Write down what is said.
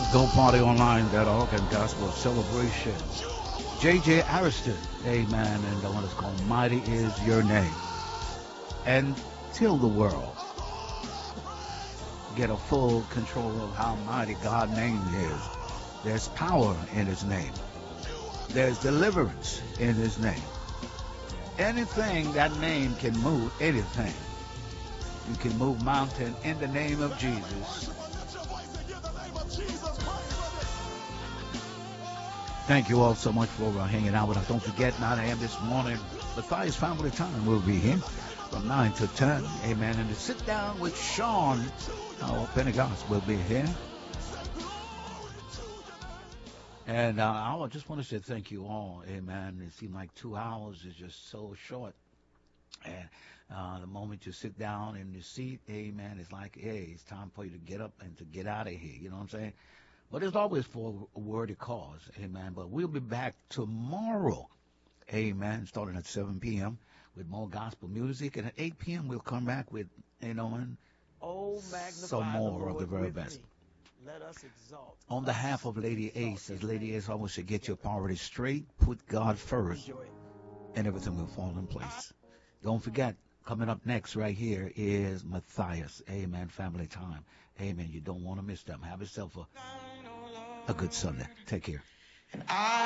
GoPartyOnline.org and Gospel Celebration. J.J. Ariston, amen, and the one that's called Mighty Is Your Name. And till the world get a full control of how mighty God's name is, there's power in his name. There's deliverance in his name. Anything, that name can move anything. You can move mountain in the name of Jesus. Thank you all so much for hanging out with us. Don't forget, 9 a.m. this morning, Matthias Family Time will be here from 9 to 10. Amen. And to sit down with Sean, our Pentecost, will be here. And I just want to say thank you all. Amen. It seemed like 2 hours is just so short. And the moment you sit down in your seat, amen, it's like, hey, it's time for you to get up and to get out of here. You know what I'm saying? But it's always for a worthy cause, amen. But we'll be back tomorrow, amen, starting at 7 p.m. with more gospel music. And at 8 p.m. we'll come back with, some more of the very best. Let us exalt. On behalf of Lady Ace, as Lady Ace always should get your priorities straight, put God first, and everything will fall in place. Don't forget, coming up next right here is Matthias, amen, Family Time. Amen. You don't want to miss them. Have yourself a good Sunday. Take care.